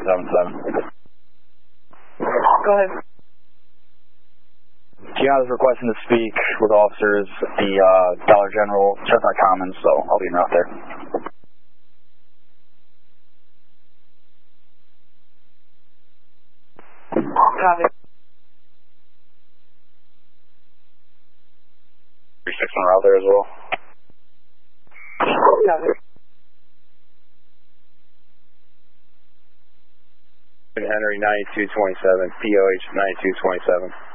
377. Go ahead. Gianna's requesting to speak with officers at the Dollar General Chestnut Commons, so I'll be en route there. Copy. 36 en route there as well. Copy. Henry 9227, POH 9227.